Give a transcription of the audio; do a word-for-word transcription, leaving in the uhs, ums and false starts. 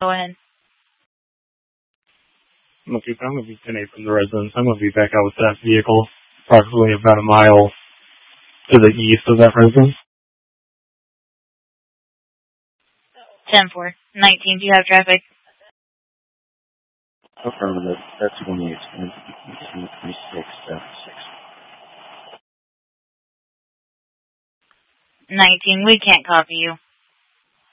Go ahead. Okay, so I'm going to be ten eight from the residence. I'm going to be back out with that vehicle, approximately about a mile to the east of that residence. ten four. nineteen, do you have traffic? Affirmative. That's twenty-eight. twenty-six, six. nineteen, we can't copy you.